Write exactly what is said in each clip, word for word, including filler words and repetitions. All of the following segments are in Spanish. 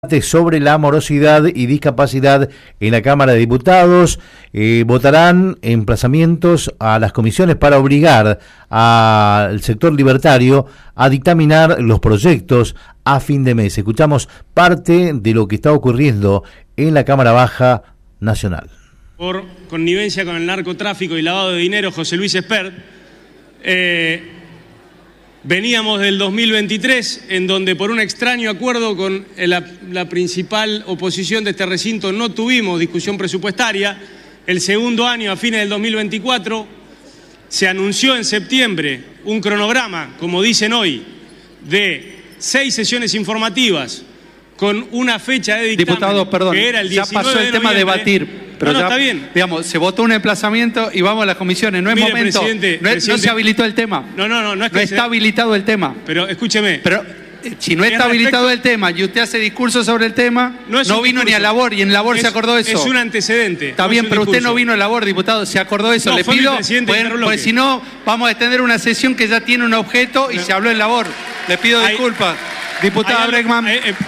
Sobre la morosidad y discapacidad en la Cámara de Diputados. Eh, votarán emplazamientos a las comisiones para obligar al sector libertario a dictaminar los proyectos a fin de mes. Escuchamos parte de lo que está ocurriendo en la Cámara Baja Nacional. Por connivencia con el narcotráfico y lavado de dinero, José Luis Espert, eh, veníamos del dos mil veintitrés, en donde por un extraño acuerdo con la, la principal oposición de este recinto no tuvimos discusión presupuestaria. El segundo año, a fines del dos mil veinticuatro, se anunció en septiembre un cronograma, como dicen hoy, de seis sesiones informativas con una fecha de dictamen. Diputado, perdón, que era el ya pasó el tema de debatir. Pero no, no, ya, está bien. Digamos, se votó un emplazamiento y vamos a las comisiones. No es Mire, momento. presidente, no, es, presidente, no se habilitó el tema. No, no, no. No, es que no está se... habilitado el tema. Pero escúcheme. Pero eh, si no está habilitado respecto... el tema y usted hace discurso sobre el tema, no, es no vino discurso. Ni a labor y en labor es, se acordó eso. Es un antecedente. Está no bien, es pero discurso. Usted no vino a labor, diputado. Se acordó eso. No, Le fue pido, porque pues, si no, vamos a extender una sesión que ya tiene un objeto y no. se habló en labor. Le pido hay, disculpas. Diputada Bregman. Hay, hay,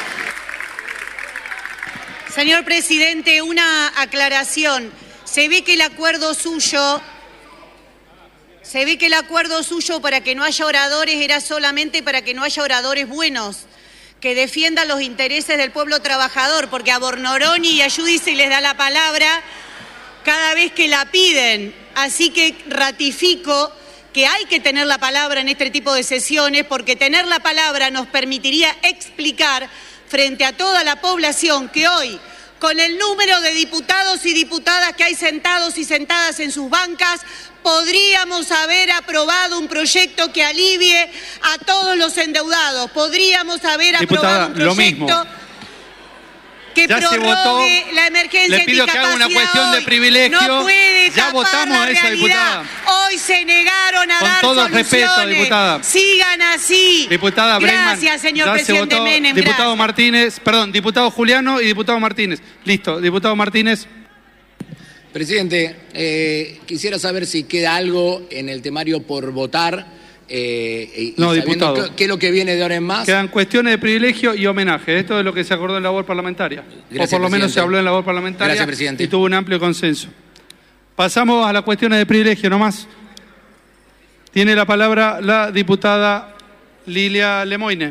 Señor presidente, una aclaración. Se ve que el acuerdo suyo, se ve que el acuerdo suyo para que no haya oradores era solamente para que no haya oradores buenos, que defiendan los intereses del pueblo trabajador, porque a Bornoroni y a Giudice les da la palabra cada vez que la piden. Así que ratifico que hay que tener la palabra en este tipo de sesiones, porque tener la palabra nos permitiría explicar frente a toda la población que hoy, con el número de diputados y diputadas que hay sentados y sentadas en sus bancas, podríamos haber aprobado un proyecto que alivie a todos los endeudados. Podríamos haber Diputada, aprobado un proyecto que ya prorrogue se votó. La emergencia. Le pido que haga una cuestión de privilegio. No puede ya votamos la eso, diputada. Hoy se negaron a Con dar todo soluciones. respeto, diputada. Sigan así. Diputada Gracias, Bregman, señor ya presidente se votó. Menem. Diputado Gracias. Martínez, perdón, diputado Juliano y diputado Martínez. Listo, diputado Martínez. Presidente, eh, quisiera saber si queda algo en el temario por votar. Eh, y no, diputado. Qué, qué es lo que viene de ahora en más. Quedan cuestiones de privilegio y homenaje. Esto es lo que se acordó en labor parlamentaria. Gracias, o por lo menos presidente. se habló en labor parlamentaria. Gracias, presidente. Y tuvo un amplio consenso. Pasamos a las cuestiones de privilegio nomás. Tiene la palabra la diputada Lilia Lemoine.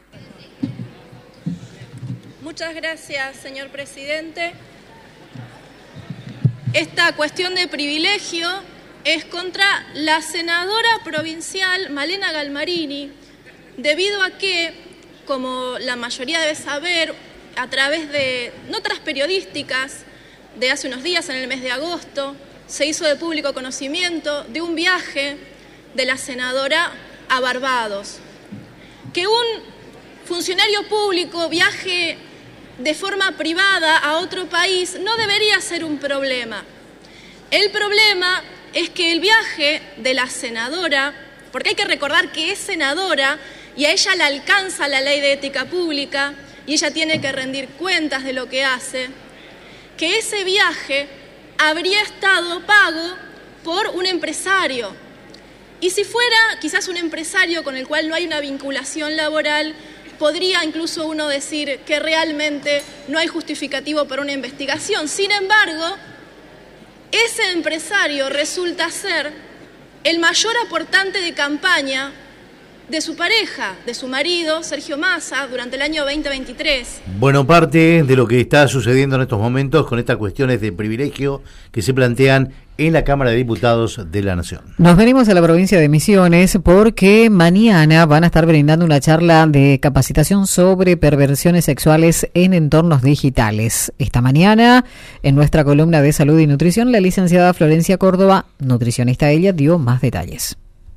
Muchas gracias, señor presidente. Esta cuestión de privilegio es contra la senadora provincial Malena Galmarini, debido a que, como la mayoría debe saber, a través de notas periodísticas de hace unos días, en el mes de agosto, se hizo de público conocimiento de un viaje de la senadora a Barbados. Que un funcionario público viaje de forma privada a otro país no debería ser un problema. El problema es que el viaje de la senadora, porque hay que recordar que es senadora y a ella le alcanza la ley de ética pública y ella tiene que rendir cuentas de lo que hace, que ese viaje habría estado pago por un empresario. Y si fuera quizás un empresario con el cual no hay una vinculación laboral, podría incluso uno decir que realmente no hay justificativo para una investigación. Sin embargo, ese empresario resulta ser el mayor aportante de campaña de su pareja, de su marido, Sergio Massa, durante el año veinte veintitrés. Bueno, parte de lo que está sucediendo en estos momentos con estas cuestiones de privilegio que se plantean en la Cámara de Diputados de la Nación. Nos venimos a la provincia de Misiones porque mañana van a estar brindando una charla de capacitación sobre perversiones sexuales en entornos digitales. Esta mañana, en nuestra columna de Salud y Nutrición, la licenciada Florencia Córdoba, nutricionista ella, dio más detalles.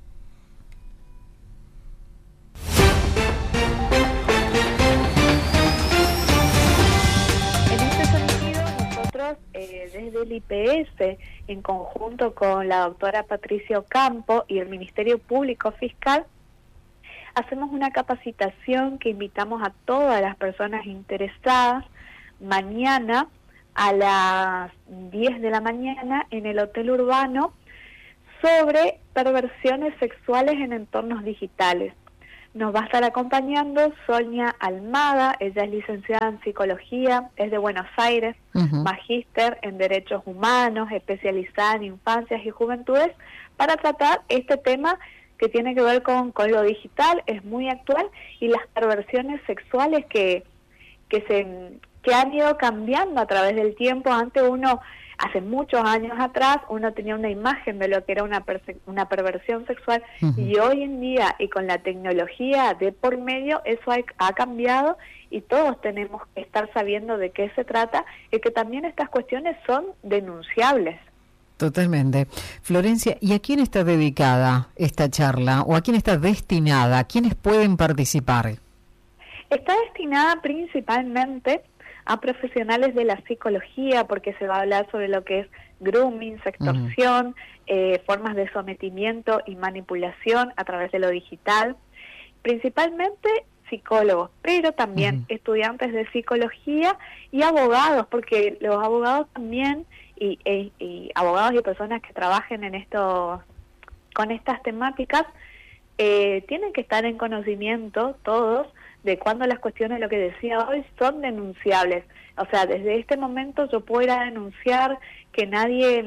Desde el I P S, en conjunto con la doctora Patricia Ocampo y el Ministerio Público Fiscal, hacemos una capacitación que invitamos a todas las personas interesadas mañana a las diez de la mañana en el Hotel Urbano sobre perversiones sexuales en entornos digitales. nos va a estar acompañando Sonia Almada. Ella es licenciada en Psicología, es de Buenos Aires, uh-huh. magíster en Derechos Humanos, especializada en Infancias y Juventudes, para tratar este tema que tiene que ver con, con lo digital, es muy actual, y las perversiones sexuales que, que, se, que han ido cambiando a través del tiempo. Antes uno... Hace muchos años atrás uno tenía una imagen de lo que era una, perse- una perversión sexual, uh-huh. y hoy en día, y con la tecnología de por medio, eso ha, ha cambiado, y todos tenemos que estar sabiendo de qué se trata, y que también estas cuestiones son denunciables. Totalmente. Florencia, ¿y a quién está dedicada esta charla? ¿O a quién está destinada? ¿Quiénes pueden participar? Está destinada principalmente a profesionales de la psicología, porque se va a hablar sobre lo que es grooming, sextorsión, uh-huh. eh, formas de sometimiento y manipulación a través de lo digital, principalmente psicólogos, pero también uh-huh. estudiantes de psicología y abogados, porque los abogados también, y, y, y abogados y personas que trabajen en esto, con estas temáticas, eh, tienen que estar en conocimiento todos de cuando las cuestiones, lo que decía hoy, son denunciables. O sea, desde este momento yo puedo ir a denunciar, que nadie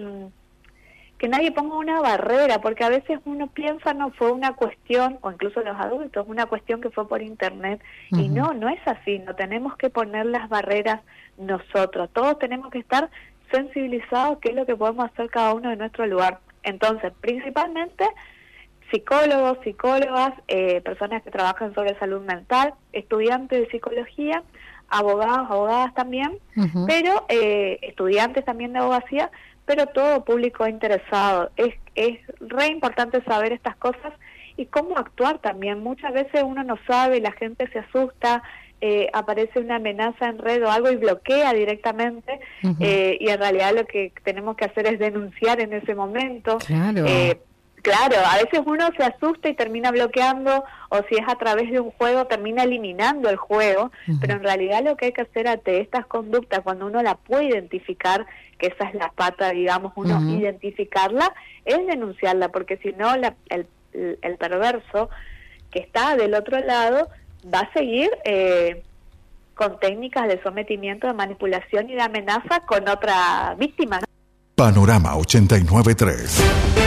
que nadie ponga una barrera, porque a veces uno piensa, no, fue una cuestión, o incluso los adultos, una cuestión que fue por internet, uh-huh. y no, no es así, no tenemos que poner las barreras nosotros, todos tenemos que estar sensibilizados, qué es lo que podemos hacer cada uno de nuestro lugar. Entonces, principalmente psicólogos, psicólogas, eh, personas que trabajan sobre salud mental, estudiantes de psicología, abogados, abogadas también, uh-huh. pero eh, estudiantes también de abogacía, pero todo público interesado. Es, es re importante saber estas cosas y cómo actuar también. Muchas veces uno no sabe, la gente se asusta, eh, aparece una amenaza en red o algo y bloquea directamente, uh-huh. eh, y en realidad lo que tenemos que hacer es denunciar en ese momento. Claro. Eh, Claro, a veces uno se asusta y termina bloqueando, o si es a través de un juego, termina eliminando el juego, uh-huh. pero en realidad lo que hay que hacer ante estas conductas, cuando uno la puede identificar, que esa es la pata, digamos, uno uh-huh. identificarla, es denunciarla, porque si no, la, el, el perverso que está del otro lado va a seguir eh, con técnicas de sometimiento, de manipulación y de amenaza con otra víctima, ¿no? Panorama ochenta y nueve punto tres.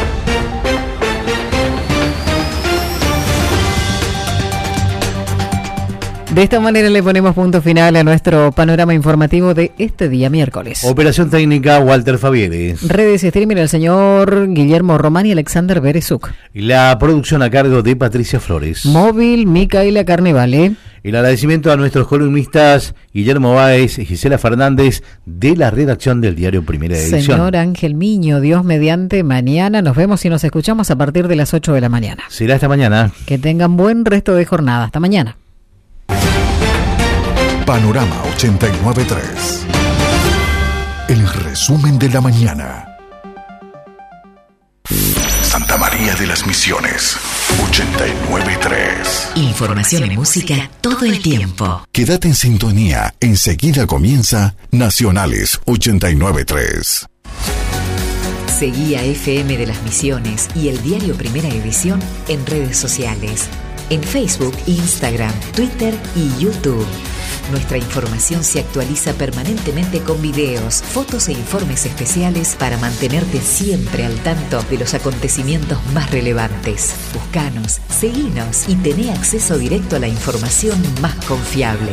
De esta manera le ponemos punto final a nuestro panorama informativo de este día miércoles. Operación técnica Walter Fabieres. Redes y streaming el señor Guillermo Román y Alexander Berezuk. Y la producción a cargo de Patricia Flores. Móvil Micaela Carnevale. El agradecimiento a nuestros columnistas Guillermo Báez y Gisela Fernández de la redacción del diario Primera Edición. Señor Ángel Miño, Dios mediante, mañana nos vemos y nos escuchamos a partir de las ocho de la mañana. Será esta mañana. Que tengan buen resto de jornada. Hasta mañana. Panorama ochenta y nueve punto tres. El resumen de la mañana. Santa María de las Misiones, ochenta y nueve punto tres. Información y música todo el tiempo. Quédate en sintonía, enseguida comienza Nacionales ochenta y nueve punto tres. Seguí a F M de las Misiones y el diario Primera Edición en redes sociales, en Facebook, Instagram, Twitter y YouTube. Nuestra información se actualiza permanentemente con videos, fotos e informes especiales para mantenerte siempre al tanto de los acontecimientos más relevantes. Búscanos, seguinos y tené acceso directo a la información más confiable.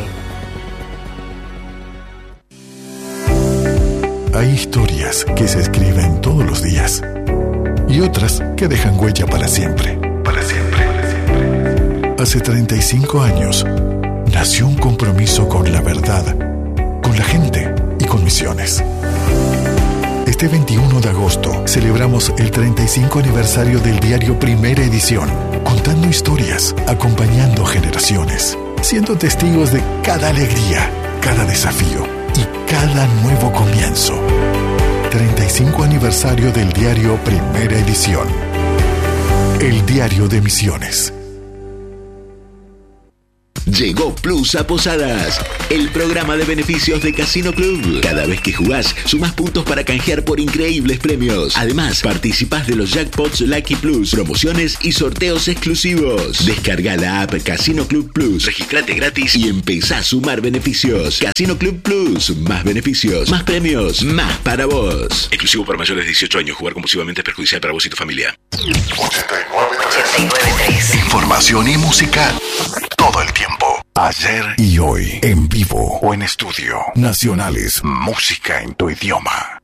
Hay historias que se escriben todos los días y otras que dejan huella para siempre. Para siempre. Para siempre. Hace treinta y cinco años nació un compromiso con la verdad, con la gente y con Misiones. Este veintiuno de agosto celebramos el treinta y cinco aniversario del diario Primera Edición, contando historias, acompañando generaciones, siendo testigos de cada alegría, cada desafío y cada nuevo comienzo. treinta y cinco aniversario del diario Primera Edición. El diario de Misiones. Llegó Plus a Posadas, el programa de beneficios de Casino Club. Cada vez que jugás, sumás puntos para canjear por increíbles premios. Además, participás de los Jackpots Lucky Plus, promociones y sorteos exclusivos. Descarga la app Casino Club Plus, registrate gratis y empezá a sumar beneficios. Casino Club Plus, más beneficios, más premios, más para vos. Exclusivo para mayores de dieciocho años. Jugar compulsivamente es perjudicial para vos y tu familia. ochenta y nueve tres. Información y música todo el tiempo. Ayer y hoy, en vivo o en estudio. Nacionales, música en tu idioma.